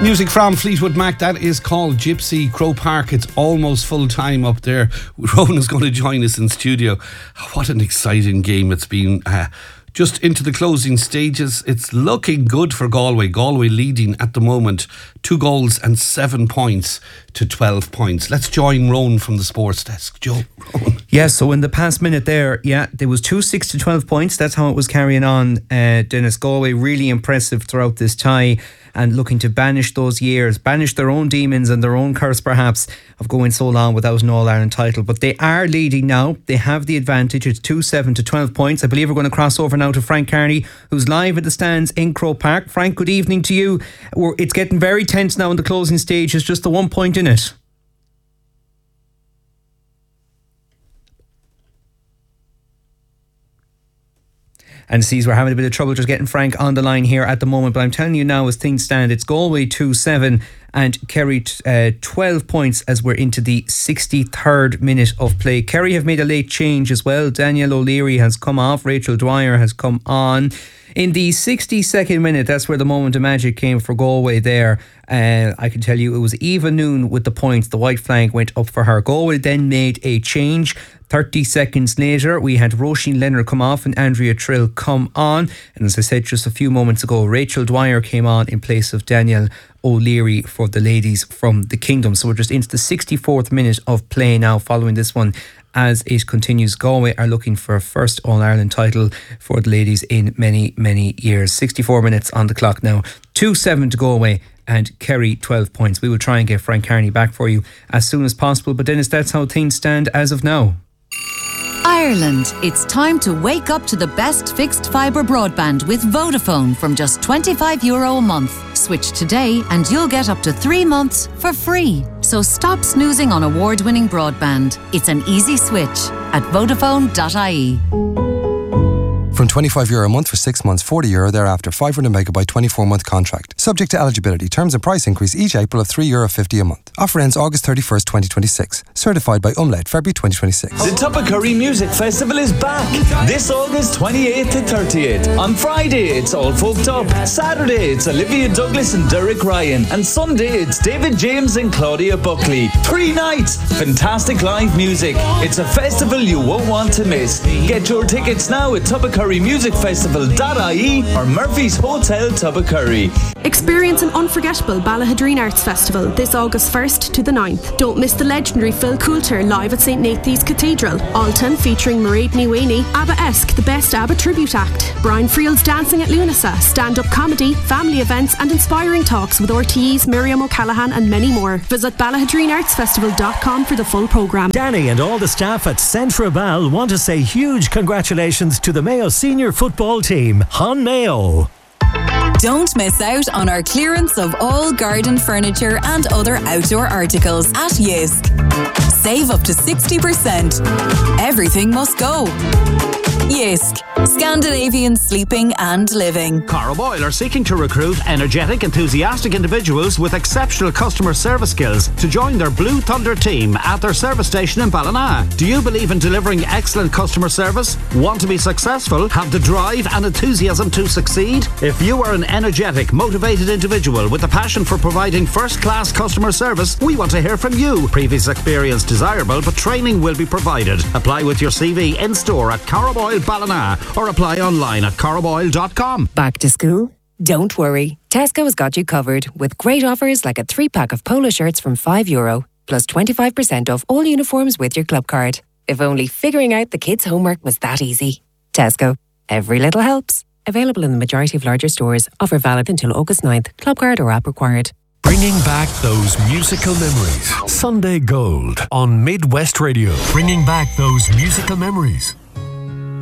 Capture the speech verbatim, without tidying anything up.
Music from Fleetwood Mac, that is called Gypsy. Crow Park, it's almost full time up there. Ronan's going to join us in studio. What an exciting game it's been. Uh, just into the closing stages. It's looking good for Galway. Galway leading at the moment, two goals and seven points to twelve points. Let's join Ronan from the sports desk. Joe, Ronan. Yeah, so in the past minute there, yeah, there was two six to twelve points. That's how it was carrying on. Uh, Dennis, Galway really impressive throughout this tie, and looking to banish those years, banish their own demons and their own curse perhaps of going so long without an All-Ireland title. But they are leading now. They have the advantage. It's two seven to twelve points. I believe we're going to cross over now to Frank Carney, who's live at the stands in Crow Park. Frank, good evening to you. We're, it's getting very tense now in the closing stage. It's just the one point in it. And sees we're having a bit of trouble just getting Frank on the line here at the moment. But I'm telling you now, as things stand, it's Galway two seven and Kerry uh, twelve points as we're into the sixty-third minute of play. Kerry have made a late change as well. Danielle O'Leary has come off. Rachel Dwyer has come on. In the sixty-second minute, that's where the moment of magic came for Galway there. Uh, I can tell you it was Eva Noon with the points. The white flag went up for her. Galway then made a change. thirty seconds later, we had Roisin Leonard come off and Andrea Trill come on. And as I said just a few moments ago, Rachel Dwyer came on in place of Danielle O'Leary for the ladies from the Kingdom. So we're just into the sixty-fourth minute of play now following this one. As it continues, Galway are looking for a first All-Ireland title for the ladies in many, many years. sixty-four minutes on the clock now. two seven to Galway and Kerry twelve points. We will try and get Frank Carney back for you as soon as possible. But Dennis, that's how things stand as of now. Ireland, it's time to wake up to the best fixed fibre broadband with Vodafone from just twenty-five euro a month. Switch today and you'll get up to three months for free. So stop snoozing on award-winning broadband. It's an easy switch at vodafone dot I E. From twenty-five euro a month for six months, forty euro thereafter, five hundred megabyte twenty-four month contract. Subject to eligibility. Terms and price increase each April of three euro fifty a month. Offer ends August thirty-first, twenty twenty-six. Certified by Umlaut, February twenty twenty-six. The Tubbercurry Music Festival is back this August twenty-eighth to thirtieth. On Friday, it's All Folked Up. Saturday, it's Olivia Douglas and Derek Ryan. And Sunday, it's David James and Claudia Buckley. Three nights, fantastic live music. It's a festival you won't want to miss. Get your tickets now at Tubbercurry music festival dot I E or Murphy's Hotel Tubbercurry. Experience an unforgettable Ballahadreen Arts Festival this August first to the ninth. Don't miss the legendary Phil Coulter live at Saint Nathan's Cathedral. Alton featuring Mairead Ní ABBA-esque, the best ABBA tribute act. Brian Friel's Dancing at Lunasa, stand-up comedy, family events and inspiring talks with R T Es, Miriam O'Callaghan and many more. Visit ballahadreen arts festival dot com for the full programme. Danny and all the staff at Centra Ball want to say huge congratulations to the Mayo senior football team, Hon Mayo. Don't miss out on our clearance of all garden furniture and other outdoor articles at Yisk. Save up to sixty percent. Everything must go. Yisk, Scandinavian sleeping and living. Carraboyle are seeking to recruit energetic, enthusiastic individuals with exceptional customer service skills to join their Blue Thunder team at their service station in Ballina. Do you believe in delivering excellent customer service? Want to be successful? Have the drive and enthusiasm to succeed? If you are an energetic, motivated individual with a passion for providing first-class customer service, we want to hear from you. Previous experience desirable, but training will be provided. Apply with your C V in store at Carraboyle Ballina or apply online at carraboyle dot com. Back to school? Don't worry. Tesco has got you covered with great offers like a three-pack of polo shirts from five euro plus twenty-five percent off all uniforms with your club card. If only figuring out the kids' homework was that easy. Tesco. Every little helps. Available in the majority of larger stores. Offer valid until August ninth. Club card or app required. Bringing back those musical memories. Sunday Gold on Midwest Radio. Bringing back those musical memories.